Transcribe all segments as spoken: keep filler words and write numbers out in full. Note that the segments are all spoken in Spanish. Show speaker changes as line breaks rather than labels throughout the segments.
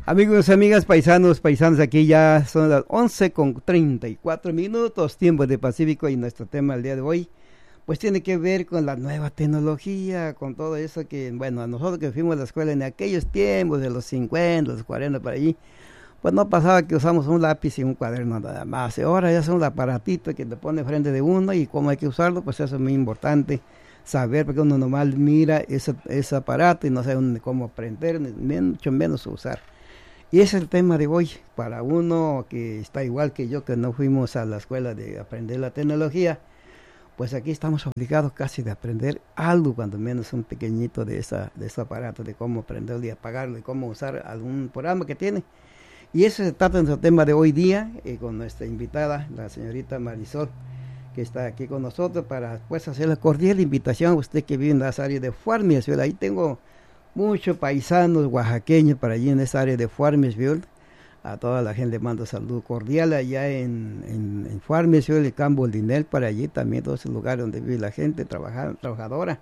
Amigos, amigas, paisanos, paisanos, aquí ya son las once con treinta y cuatro minutos, tiempo de Pacífico, y nuestro tema el día de hoy, pues tiene que ver con la nueva tecnología, con todo eso que, bueno, a nosotros que fuimos a la escuela en aquellos tiempos, de los cincuenta, los cuarenta, por allí, pues no pasaba que usamos un lápiz y un cuaderno nada más. Y ahora ya son un aparatito que te pone frente de uno y cómo hay que usarlo, pues eso es muy importante saber, porque uno normal mira ese, ese aparato y no sabe cómo aprender, ni mucho menos usar. Y ese es el tema de hoy, para uno que está igual que yo, que no fuimos a la escuela de aprender la tecnología, pues aquí estamos obligados casi de aprender algo, cuando menos un pequeñito de, esa, de ese aparato, de cómo aprenderlo y apagarlo, y cómo usar algún programa que tiene. Y ese se trata de nuestro tema de hoy día, eh, con nuestra invitada, la señorita Marisol, que está aquí con nosotros, para pues hacer la cordial invitación a usted que vive en las áreas de Farmersville. Ahí tengo muchos paisanos oaxaqueños para allí en esa área de Farmersville. A toda la gente le mando salud cordial allá en, en, en Farmersville, el Campo Dinel, para allí también, todos esos lugares donde vive la gente trabaja, trabajadora.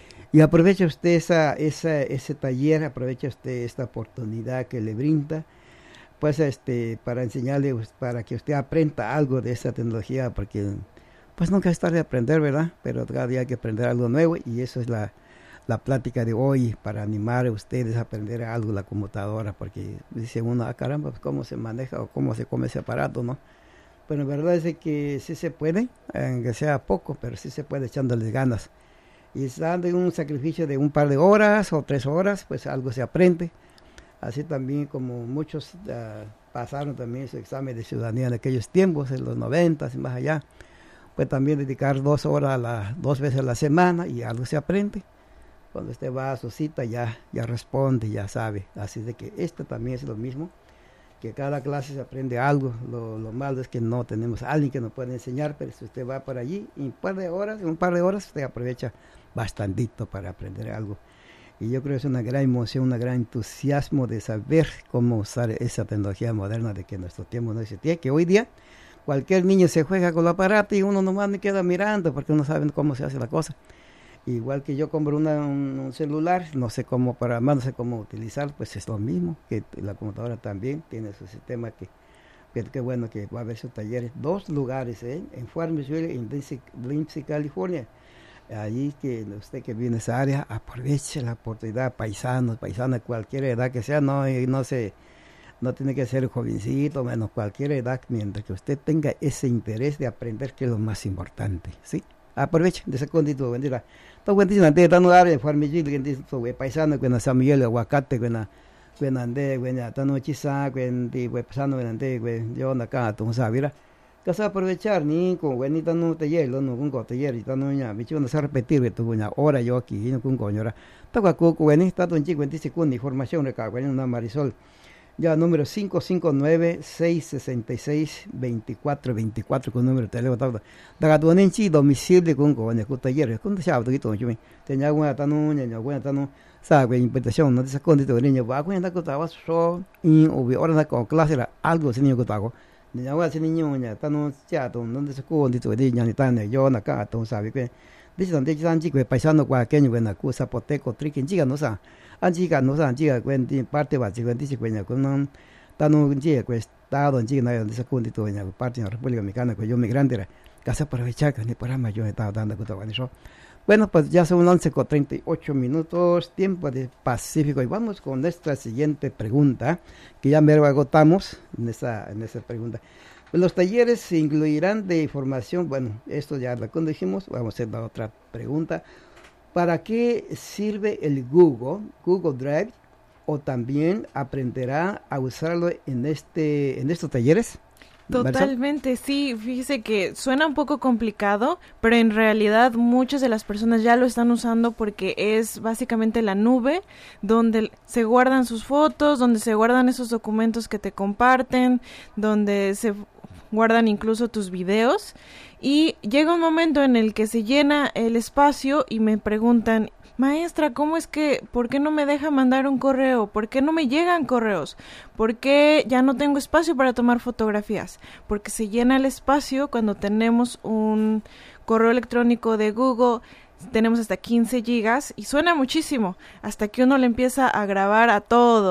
Y aprovecha usted esa, esa, ese taller, aprovecha usted esta oportunidad que le brinda, pues este, para enseñarle, para que usted aprenda algo de esa tecnología, porque pues nunca es tarde de aprender, ¿verdad? Pero cada día hay que aprender algo nuevo, y eso es la la plática de hoy, para animar a ustedes a aprender algo la computadora, porque dice uno, ah caramba, pues cómo se maneja o cómo se come ese aparato, ¿no? Pero la verdad es que sí se puede, aunque sea poco, pero sí se puede echándole ganas. Y dando un sacrificio de un par de horas o tres horas, pues algo se aprende. Así también como muchos uh, pasaron también su examen de ciudadanía en aquellos tiempos, en los noventas y más allá, pues también dedicar dos horas, a la, dos veces a la semana, y algo se aprende. Cuando usted va a su cita ya, ya responde, ya sabe. Así de que esto también es lo mismo, que cada clase se aprende algo. Lo, lo malo es que no tenemos a alguien que nos pueda enseñar, pero si usted va por allí, en un par de horas, en un par de horas usted aprovecha bastantito para aprender algo. Y yo creo que es una gran emoción, un gran entusiasmo de saber cómo usar esa tecnología moderna de que en nuestro tiempo no existía, que hoy día cualquier niño se juega con el aparato y uno nomás me queda mirando porque no saben cómo se hace la cosa. Igual que yo compro una, un, un celular, no sé cómo para más, no sé cómo utilizar, pues es lo mismo, que la computadora también tiene su sistema, que qué bueno que va a haber sus talleres, dos lugares, ¿eh? En Farmersville, en Lindsay, California. Allí que usted que vive en esa área, aproveche la oportunidad, paisanos, paisanas, cualquier edad que sea, no, no se, no tiene que ser jovencito, menos cualquier edad, mientras que usted tenga ese interés de aprender, que es lo más importante, ¿sí? Aprovechen de ese condito, vendira. Todo buen día, ante tanto área de Farmersville, que dice sobre paisano, que na San Miguel, aguacate, que na, que na ande, que na tanto chisa, que ande, que pasando, que ande, que yo ando acá, tú sabes, que se aprovechar ni con que tanto taller, no con con taller y tanto ya, bicho no se repetir que tu una hora yo aquí, no con coñora. Toca con que ni tanto en chico, en segundos información de cada una Marisol. Ya, número cinco cinco nueve, seis seis seis, dos cuatro dos cuatro, con número de teléfono. Daga tu nenchi domicilio con con con taller, con te sabe todo yo me. Tenía una tanu, niña, buena tanu, sabe invitación, no te sacó de tu niño, va cuenta que estaba so y obvio ahora con clase era algo sin niño que tago. Niña va sin niño, niña, tanu ya tu no te sacó de tu niña ni tan yo na ka tu sabe que dice donde ya chico paisano cuaqueño buena cosa poteco triquin chica no sa. Anchica no san chica cuenti parte va chica dice cuenya con un tano chica que estado en chica no se cuenta tu en parte de la República Mexicana, que yo migrante era casa aprovechar que ni para más yo estaba dando cuenta con eso. Bueno, pues ya son once con treinta y ocho minutos, tiempo de Pacífico, y vamos con nuestra siguiente pregunta, que ya me agotamos en esa en esa pregunta. Los talleres se incluirán de información, bueno, esto ya lo dijimos, vamos a hacer la otra pregunta. ¿Para qué sirve el Google, Google Drive? ¿O también aprenderá a usarlo en este en estos talleres?
Totalmente, sí. Fíjese que suena un poco complicado, pero en realidad muchas de las personas ya lo están usando, porque es básicamente la nube donde se guardan sus fotos, donde se guardan esos documentos que te comparten, donde se guardan incluso tus videos. Y llega un momento en el que se llena el espacio y me preguntan, maestra, ¿cómo es que, por qué no me deja mandar un correo? ¿Por qué no me llegan correos? ¿Por qué ya no tengo espacio para tomar fotografías? Porque se llena el espacio cuando tenemos un correo electrónico de Google, tenemos hasta quince gigas y suena muchísimo, hasta que uno le empieza a grabar a todo,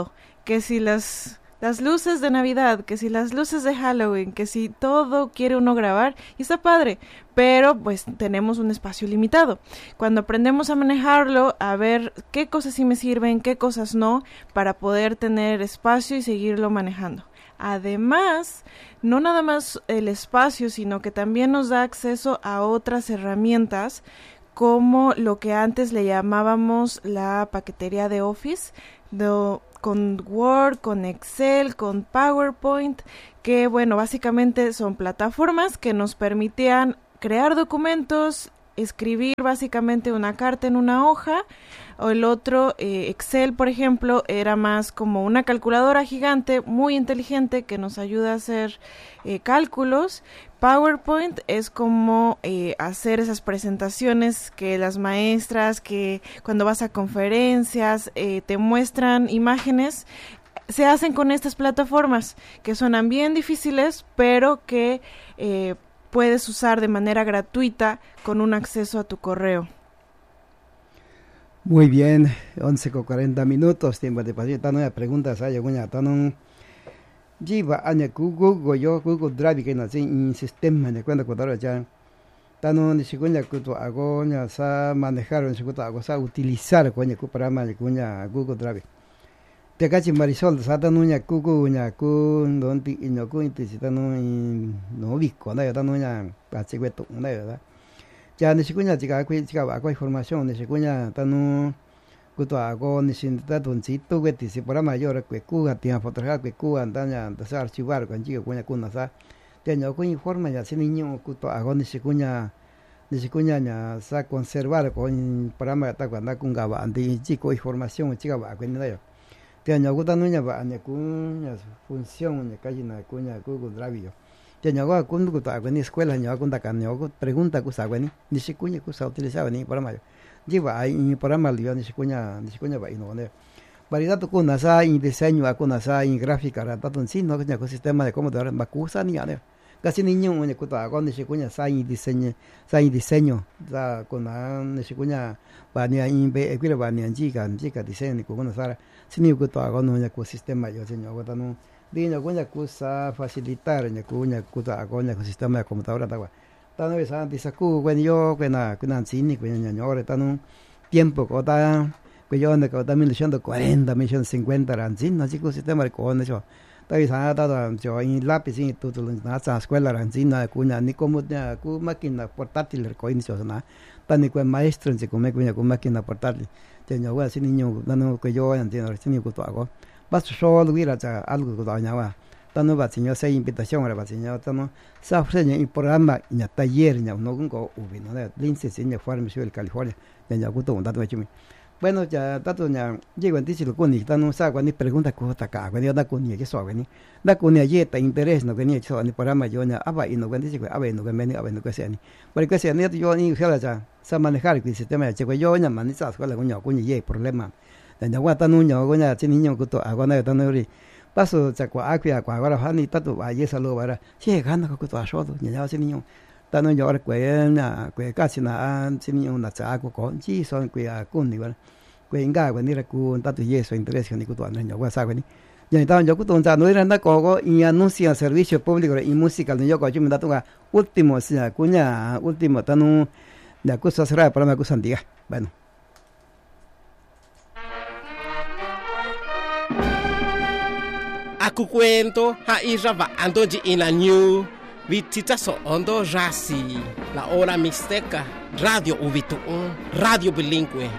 que si las... las luces de Navidad, que si las luces de Halloween, que si todo quiere uno grabar, y está padre, pero pues tenemos un espacio limitado. Cuando aprendemos a manejarlo, a ver qué cosas sí me sirven, qué cosas no, para poder tener espacio y seguirlo manejando. Además, no nada más el espacio, sino que también nos da acceso a otras herramientas, como lo que antes le llamábamos la paquetería de Office, de, con Word, con Excel, con PowerPoint, que bueno, básicamente son plataformas que nos permitían crear documentos, escribir básicamente una carta en una hoja, o el otro, eh, Excel, por ejemplo, era más como una calculadora gigante, muy inteligente, que nos ayuda a hacer eh, cálculos. PowerPoint es como eh, hacer esas presentaciones que las maestras, que cuando vas a conferencias, eh, te muestran imágenes, se hacen con estas plataformas, que suenan bien difíciles, pero que eh, puedes usar de manera gratuita con un acceso a tu correo.
Muy bien, once con cuarenta minutos, tiempo de paciencia. Tanto preguntas hay alguna, tanto lleva año Google, yo Google Drive que nace en sistema de cuenta cuadra ya. Tanto ni siquiera que tu hago ya sa manejar en su hago sa utilizar con el programa de cuña Google Drive. Te cachi Marisol, sa tanto ya Google ya con donde y no con intensidad no no vico, no tanto ya pache cueto, no verdad. Ya necesito chica que chica va con información necesito tanto que tu hago necesita un sitio que te se para mayor que cuga tiene fotografía que cuga tanya de archivar con chico cuña cuna sa tengo con informa ya sin niño que tu hago necesito necesito ya sa conservar con programa ta cuando con gaba ante chico información chica va con nada tengo que tanto ya va ane cuña función ya casi na cuña Google Drive ya no con que tu hago en escuela ya con ta can yo pregunta que sabe ni ni se cuña que se utilizaba ni programa lleva ahí programa yo ni se cuña ni se cuña va y no ne variedad con nasa en diseño con nasa en gráfica ra tanto sí no que el sistema de cómo dar macusa ni ne casi niño un que ta con ni se cuña sa en diseño sa en diseño da con ni se cuña va ni en be que va ni en chica chica diseño con nasa sin ni que ta con un ecosistema yo señor que no diño cuña cosa facilitar ni cuña que ta con el sistema de computadora ta tanto vez antes sacu when yo que na que nan sin ni que ña ahora tan tiempo que ta que yo ando que también diciendo cuarenta millones cincuenta ran sin así que sistema de con eso ta vez ha dado yo en lápiz y todo lo na sa escuela ran sin na cuña ni como na cu máquina portátil el coin eso na tan ni que maestro se come cuña con máquina portátil tengoว่าsin niño no que yo entiendo sin ni que todo hago vas solo ir a algo que da ña tanto va señor se invitación ahora va señor tanto se ofrece en programa en taller en no con ubi no de lince señor farm sur California ya gusto un dato chimi bueno ya tanto ya llego en título con ni tanto sa cuando pregunta cosa ta ka cuando da con ni que so ni da con ni yeta interés no que ni so en programa yo ya aba y no que dice que aba no que me ni aba no que sea ni porque que sea ni yo ni se la ya sa manejar el sistema ya que yo ya man sa escuela con yo con ni problema ya guata no yo con ya niño que to agua no tanto paso ya kwa aqua kwa ahora hani tanto vaya salud para si gana que to asodo ni ya sin niño tanto yo ahora que na que casi na sin niño na cha ko con chi son que a kun ni va que inga que ni ra ku tanto y eso interés ni que to no yo sa que ni ya estaban yo que to ya no era nada ko y anuncia servicio público y música ni yo ko yo me dato último sea cuña último tanto la cosa será para me acusan diga bueno
Aku cuento ha iraba ando in la new vitita so ondo rasi la hora mixteca radio uvitu radio bilingüe.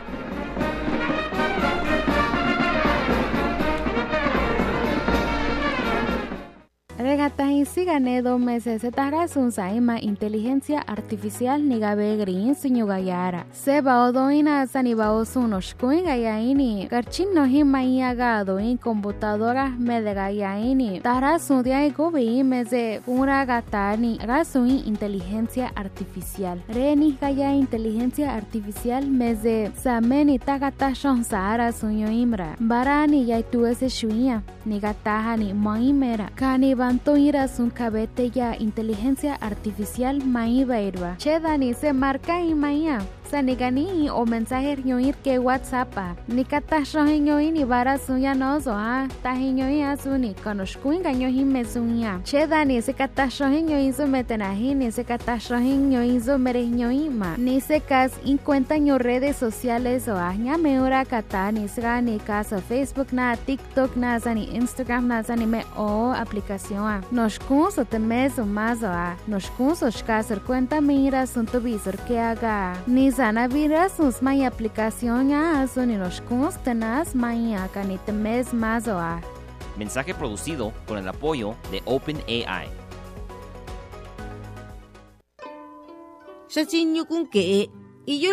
Regatahin sigane dos meses se tarrasun saima inteligencia artificial ni gabe green sinyo gayara. Seba odoina saniba osunos kuin gayaini. Garchin no himaya gado in computadora me de gayaini. Tarrasun dia gobi meze una gatani rasun inteligencia artificial. Reni gaya inteligencia artificial meze sameni tagata shon sahara sunyo imra. Barani ya tuese shuia ni gatahani moimera. Kani Banto ira sun kabete ya inteligencia artificial mai bairwa. Chedani se marca y maya. sanigani o mensaje yoir que WhatsApp ni katashohin yoin ni bara suya no so a tahin asuni konoshkuin ganyo himme sunya cheda ni se katashohin yoin so metenahin ni se katashohin yoin so merehin ma ni se kas in cuenta en redes sociales o a ñame ora kata ni se ni caso Facebook na TikTok na sani Instagram na sani me o aplicación nos curso te mes o más o a nos curso shkasar cuenta mira sun tu visor que haga ni sana vira sus mai aplicación ya suni nos curso tenas mai acá ni te mes más o a.
Mensaje producido con el apoyo de OpenAI.
Sa sinyo kung ke, iyo